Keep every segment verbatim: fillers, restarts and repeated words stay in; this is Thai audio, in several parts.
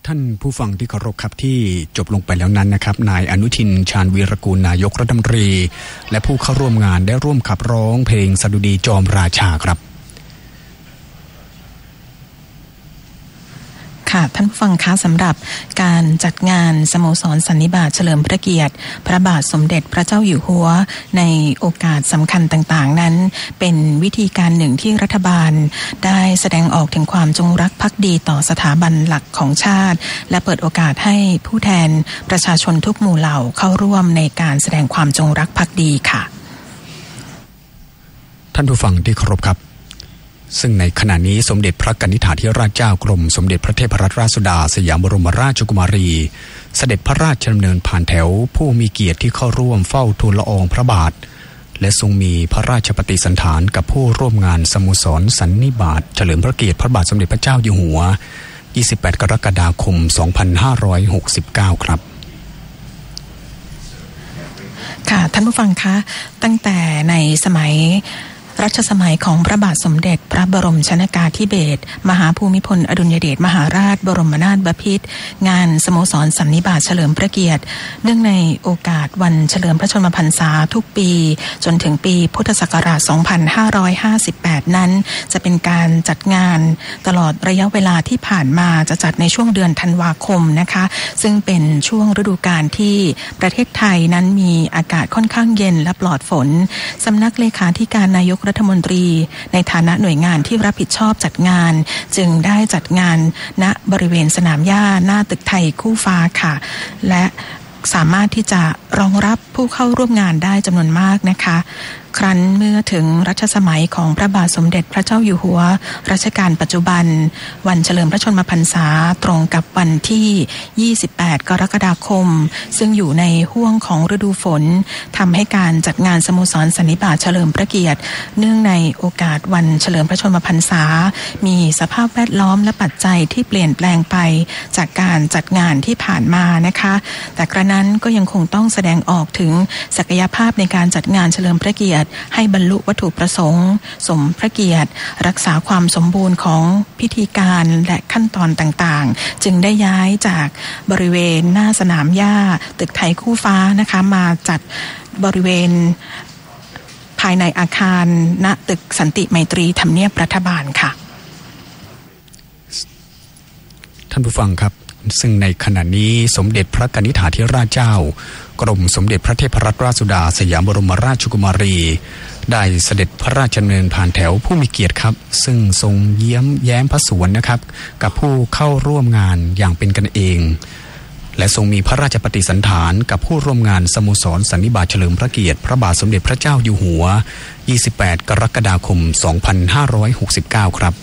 ท่านผู้ฟังที่เคารพครับที่จบลงไปแล้วนั้นนะครับนายอนุทินชาญวีรกูลนายกรัฐมนตรีและผู้เข้าร่วมงานได้ร่วมขับร้องเพลงสดุดีจอมราชาครับค่ะท่านผู้ฟังคะสำหรับการจัดงานสโมสรสันนิบาตเฉลิมพระเกียรติพระบาทสมเด็จพระเจ้าอยู่หัวในโอกาสสำคัญต่างๆนั้นเป็นวิธีการหนึ่งที่รัฐบาลได้แสดงออกถึงความจงรักภักดีต่อสถาบันหลักของชาติและเปิดโอกาสให้ผู้แทนประชาชนทุกหมู่เหล่าเข้าร่วมในการแสดงความจงรักภักดีค่ะท่านผู้ฟังที่เคารพครับซึ่งในขณะนี้สมเด็จพระกนิษฐาธิราชเจ้ากรมสมเด็จพระเทพรัตนราชสุดาสยามบรมราชกุมารีเสด็จพระราชดำเนินผ่านแถวผู้มีเกียรติที่เข้าร่วมเฝ้าทูลละอองพระบาทและทรงมีพระราชปฏิสันถานกับผู้ร่วมงานสโมสรสันนิบาตเฉลิมพระเกียรติพระบาทสมเด็จพระเจ้าอยู่หัวยี่สิบแปดกรกฎาคมสองพันห้าร้อยหกสิบเก้าครับค่ะท่านผู้ฟังคะตั้งแต่ในสมัยรัชสมัยของพระบาทสมเด็จพระบรมชนกาธิเบศรมหาภูมิพลอดุลยเดชมหาราชบรมนาถบพิตรงานสโมสรสันนิบาตเฉลิมพระเกียรติเนื่องในโอกาสวันเฉลิมพระชนมพรรษาทุกปีจนถึงปีพุทธศักราชสองพันห้าร้อยห้าสิบแปดนั้นจะเป็นการจัดงานตลอดระยะเวลาที่ผ่านมาจะจัดในช่วงเดือนธันวาคมนะคะซึ่งเป็นช่วงฤดูกาลที่ประเทศไทยนั้นมีอากาศค่อนข้างเย็นและปลอดฝนสำนักเลขาธิการนายกรัฐมนตรีในฐานะหน่วยงานที่รับผิดชอบจัดงานจึงได้จัดงานณบริเวณสนามหญ้าหน้าตึกไทยคู่ฟ้าค่ะและสามารถที่จะรองรับผู้เข้าร่วมงานได้จำนวนมากนะคะครั้นเมื่อถึงรัชสมัยของพระบาทสมเด็จพระเจ้าอยู่หัวรัชกาลปัจจุบันวันเฉลิมพระชนมพรรษาตรงกับวันที่ยี่สิบแปดกรกฎาคมซึ่งอยู่ในห้วงของฤดูฝนทำให้การจัดงานสโมสรสันนิบาตเฉลิมพระเกียรติเนื่องในโอกาสวันเฉลิมพระชนมพรรษามีสภาพแวดล้อมและปัจจัยที่เปลี่ยนแปลงไปจากการจัดงานที่ผ่านมานะคะแต่กระนั้นก็ยังคงต้องแสดงออกถึงศักยภาพในการจัดงานเฉลิมพระเกียรติให้บรรลุวัตถุประสงค์สมพระเกียรติรักษาความสมบูรณ์ของพิธีการและขั้นตอนต่างๆจึงได้ย้ายจากบริเวณหน้าสนามหญ้าตึกไทยคู่ฟ้านะคะมาจัดบริเวณภายในอาคารณตึกสันติไมตรีทำเนียบรัฐบาลค่ะท่านผู้ฟังครับซึ่งในขณะนี้สมเด็จพระกนิษฐาธิราชเจ้ากรมสมเด็จพระเทพรัตนราชสุดาสยามบรมราชกุมารีได้เสด็จพระราชดำเนินผ่านแถวผู้มีเกียรติครับซึ่งทรงเยี่ยมแย้มพระสวนนะครับกับผู้เข้าร่วมงานอย่างเป็นกันเองและทรงมีพระราชปฏิสันถานกับผู้ร่วมงานสโมสรสันนิบาตเฉลิมพระเกียรติพระบาทสมเด็จพระเจ้าอยู่หัวยี่สิบแปดกรกฎาคมสองพันห้าร้อยหกสิบเก้าครับ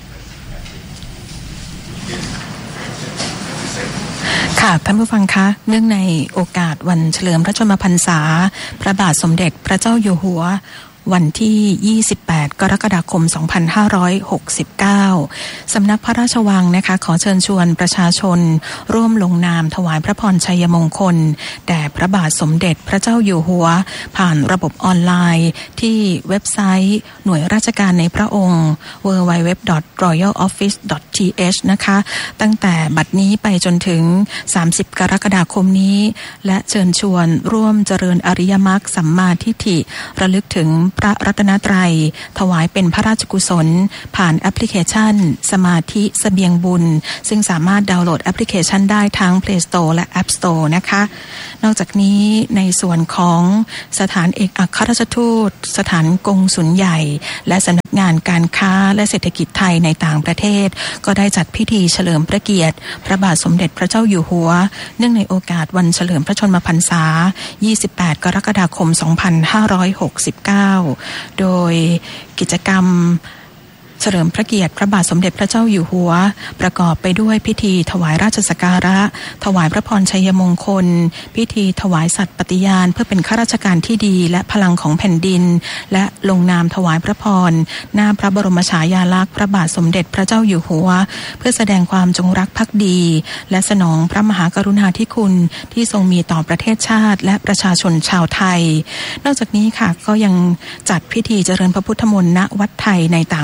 ค่ะท่านผู้ฟังคะเนื่องในโอกาสวันเฉลิมพระชนมพรรษาพระบาทสมเด็จพระเจ้าอยู่หัววันที่ยี่สิบแปดกรกฎาคมสองพันห้าร้อยหกสิบเก้าสำนักพระราชวังนะคะขอเชิญชวนประชาชนร่วมลงนามถวายพระพรชัยมงคลแด่พระบาทสมเด็จพระเจ้าอยู่หัวผ่านระบบออนไลน์ที่เว็บไซต์หน่วยราชการในพระองค์ ดับเบิลยู ดับเบิลยู ดับเบิลยู ดอท รอยัล ออฟฟิศ ดอท ที เอช นะคะตั้งแต่บัดนี้ไปจนถึงสามสิบกรกฎาคมนี้และเชิญชวนร่วมเจริญอริยมรรคสัมมาทิฏฐิระลึกถึงพระรัตนตรัยถวายเป็นพระราชกุศลผ่านแอปพลิเคชันสมาธิเสบียงบุญซึ่งสามารถดาวน์โหลดแอปพลิเคชันได้ทั้ง Play Store และ App Store นะคะนอกจากนี้ในส่วนของสถานเอกอัครราชทูตสถานกงสุลใหญ่และสำนักงานการค้าและเศรษฐกิจไทยในต่างประเทศก็ได้จัดพิธีเฉลิมพระเกียรติพระบาทสมเด็จพระเจ้าอยู่หัวเนื่องในโอกาสวันเฉลิมพระชนมพรรษายี่สิบแปดกรกฎาคมสองพันห้าร้อยหกสิบเก้าโดยกิจกรรมเฉลิมพระเกียรติพระบาทสมเด็จพระเจ้าอยู่หัวประกอบไปด้วยพิธีถวายราชสักการะถวายพระพรชัยมงคลพิธีถวายสัตย์ปฏิญาณเพื่อเป็นข้าราชการที่ดีและพลังของแผ่นดินและลงนามถวายพระพรหน้าพระบรมฉายาลักษณ์พระบาทสมเด็จพระเจ้าอยู่หัวเพื่อแสดงความจงรักภักดีและสนองพระมหากรุณาธิคุณที่ทรงมีต่อประเทศชาติและประชาชนชาวไทยนอกจากนี้ค่ะก็ยังจัดพิธีเจริญพระพุทธมนต์ณวัดไทยในต่างประเทศ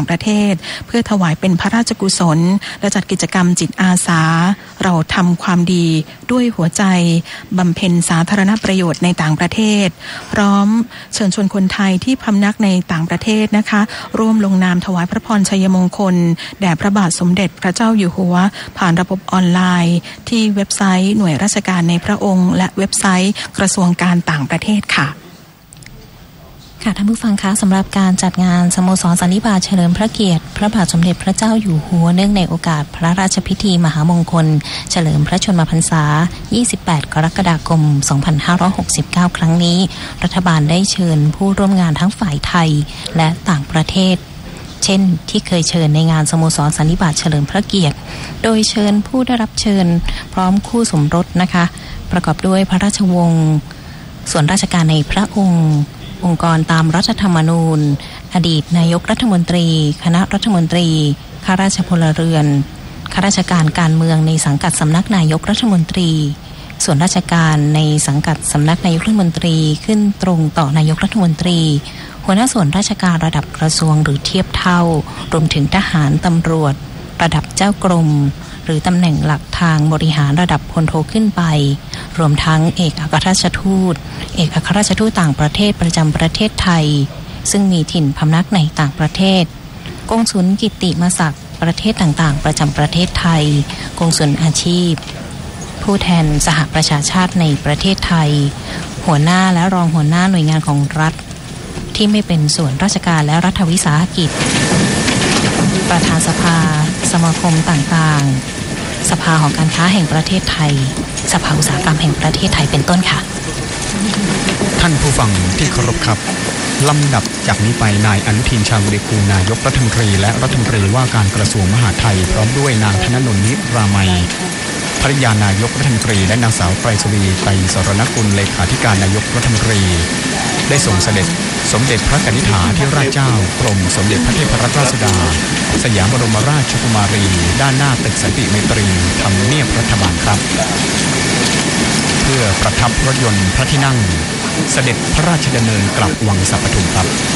ศเพื่อถวายเป็นพระราชกุศลและจัดกิจกรรมจิตอาสาเราทำความดีด้วยหัวใจบำเพ็ญสาธารณประโยชน์ในต่างประเทศพร้อมเชิญชวนคนไทยที่พำนักในต่างประเทศนะคะร่วมลงนามถวายพระพรชัยมงคลแด่พระบาทสมเด็จพระเจ้าอยู่หัวผ่านระบบออนไลน์ที่เว็บไซต์หน่วยราชการในพระองค์และเว็บไซต์กระทรวงการต่างประเทศค่ะค่ะท่านผู้ฟังคะสำหรับการจัดงานสโมสรสันนิบาตเฉลิมพระเกียรติพระบาทสมเด็จพระเจ้าอยู่หัวเนื่องในโอกาสพระราชพิธีมหามงคลเฉลิมพระชนมพรรษายี่สิบแปดกรกฎาคมสองพันห้าร้อยหกสิบเก้าครั้งนี้รัฐบาลได้เชิญผู้ร่วมงานทั้งฝ่ายไทยและต่างประเทศเช่นที่เคยเชิญในงานสโมสรสันนิบาตเฉลิมพระเกียรติโดยเชิญผู้ได้รับเชิญพร้อมคู่สมรสนะคะประกอบด้วยพระราชวงศ์ส่วนราชการในพระองค์องค์กรตามรัฐธรรมนูญอดีตนายกรัฐมนตรีคณะรัฐมนตรีข้าราชพลเรือนข้าราชการการเมืองในสังกัดสำนักนายกรัฐมนตรีส่วนราชการในสังกัดสำนักนายกรัฐมนตรีขึ้นตรงต่อนายกรัฐมนตรีหัวหน้าส่วนราชการระดับกระทรวงหรือเทียบเท่ารวมถึงทหารตำรวจระดับเจ้ากรมหรือตำแหน่งหลักทางบริหารระดับพลโทขึ้นไปรวมทั้งเอกอัครราชทูตเอกอัครราชทูตต่างประเทศประจำประเทศไทยซึ่งมีถิ่นพำนักในต่างประเทศกงสุลกิตติมศักดิ์ประเทศต่างๆประจำประเทศไทยกงสุลอาชีพผู้แทนสหประชาชาติในประเทศไทยหัวหน้าและรองหัวหน้าหน่วยงานของรัฐที่ไม่เป็นส่วนราชการและรัฐวิสาหกิจประธานสภาสมาคมต่างๆสภาหอการค้าแห่งประเทศไทยสภาอุตสาหกรรมแห่งประเทศไทยเป็นต้นค่ะท่านผู้ฟังที่เคารพครับลำดับจากนี้ไปนายอนุทินชาญวิริกูลนายกรัฐมนตรีและรัฐมนตรีว่าการกระทรวงมหาดไทยพร้อมด้วยนางธนนท์ นิรามัยภริยานายกรัฐมนตรีและนางสาวไตรศรีไตรสรณกุลเลขาธิการนายกรัฐมนตรีได้ส่งเสด็จสมเด็จพระกนิษฐาธิราชเจ้ากรมสมเด็จพระเทพรัตนราชสุดาสยามบรมราชกุมารีด้านหน้าตึกสันติไมตรีทำเนียบรัฐบาลครับเพื่อประทับรถยนต์พระที่นั่งเสด็จพระราชดำเนินกลับวังสัปทุมครับ